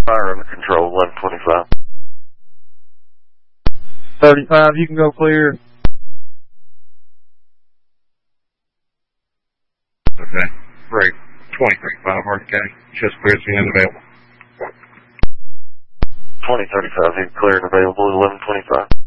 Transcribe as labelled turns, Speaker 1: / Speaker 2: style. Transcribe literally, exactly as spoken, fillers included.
Speaker 1: Fire under control, eleven twenty-five.
Speaker 2: thirty-five, you can go clear.
Speaker 3: Okay. Break. twenty thirty-five, Hardin County. Just clear to the end available.
Speaker 1: twenty thirty-five, he's clear and available, eleven twenty-five.